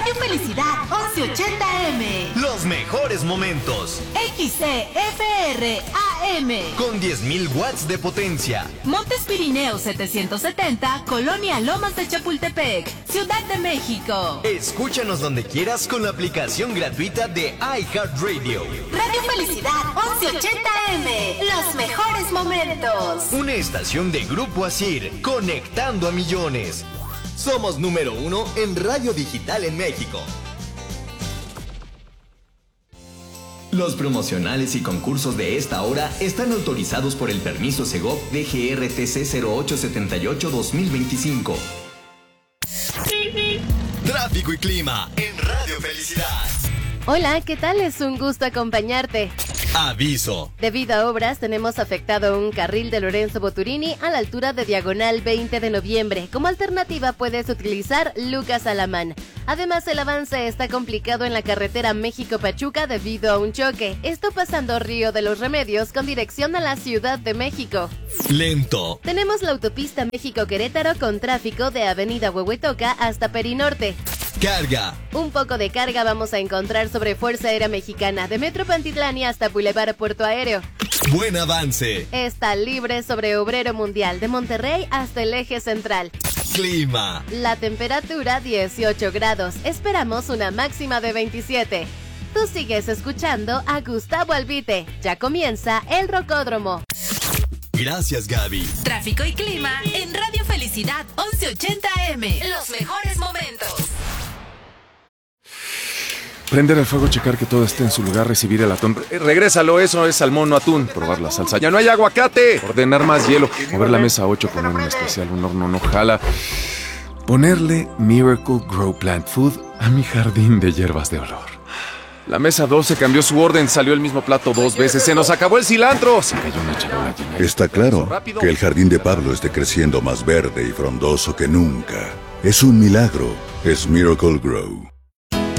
Radio Felicidad 1180M. Los mejores momentos. XCFR AM. Con 10.000 watts de potencia. Montes Pirineos 770, Colonia Lomas de Chapultepec, Ciudad de México. Escúchanos donde quieras con la aplicación gratuita de iHeartRadio. Radio Felicidad 1180M. Los mejores momentos. Una estación de Grupo Asir, conectando a millones. Somos número 1 en radio digital en México. Los promocionales y concursos de esta hora están autorizados por el permiso Segov DGRTC 0878-2025. Tráfico y clima en Radio Felicidad. Hola, ¿qué tal? Es un gusto acompañarte. Aviso. Debido a obras, tenemos afectado un carril de Lorenzo Boturini a la altura de Diagonal 20 de noviembre. Como alternativa puedes utilizar Lucas Alamán. Además, el avance está complicado en la carretera México-Pachuca debido a un choque. Esto pasando Río de los Remedios con dirección a la Ciudad de México. Lento. Tenemos la autopista México-Querétaro con tráfico de Avenida Huehuetoca hasta Perinorte. Carga. Un poco de carga vamos a encontrar sobre Fuerza Aérea Mexicana de Metro Pantitlán hasta Boulevard Puerto Aéreo. Buen avance. Está libre sobre Obrero Mundial de Monterrey hasta el eje central. Clima. La temperatura 18 grados. Esperamos una máxima de 27. Tú sigues escuchando a Gustavo Albite. Ya comienza el Rocódromo. Gracias, Gaby. Tráfico y clima en Radio Felicidad 1180M. Los mejores momentos. Prender el fuego, checar que todo esté en su lugar, recibir el atún. Regrésalo, eso es salmón, no atún. Probar la salsa. ¡Ya no hay aguacate! Ordenar más hielo. Mover la mesa 8, poner un especial, un horno no jala. Ponerle Miracle Grow Plant Food a mi jardín de hierbas de olor. La mesa 12 cambió su orden, salió el mismo plato 2 veces. ¡Se nos acabó el cilantro! Se cayó una charola llena. Está claro que el jardín de Pablo esté creciendo más verde y frondoso que nunca. Es un milagro. Es Miracle Grow.